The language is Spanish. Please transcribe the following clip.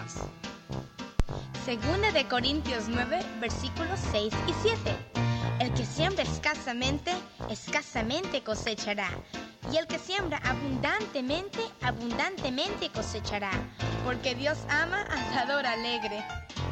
más. Segunda de Corintios 9, versículos 6 y 7. El que siembra escasamente, escasamente cosechará. Y el que siembra abundantemente, abundantemente cosechará. Porque Dios ama al dador alegre.